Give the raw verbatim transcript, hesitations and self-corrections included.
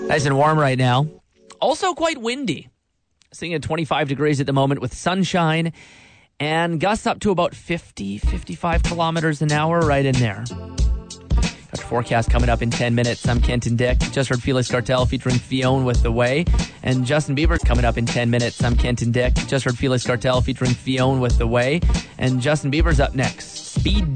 Nice and warm right now. Also quite windy. Sitting at twenty-five degrees at the moment with sunshine and gusts up to about fifty, fifty-five kilometers an hour right in there. Got your forecast coming up in ten minutes. I'm Kent and Dick. Just heard Felix Cartel featuring Fionn with The Way. And Justin Bieber coming up in ten minutes. I'm Kent and Dick. Just heard Felix Cartel featuring Fionn with The Way. And Justin Bieber's up next. Speed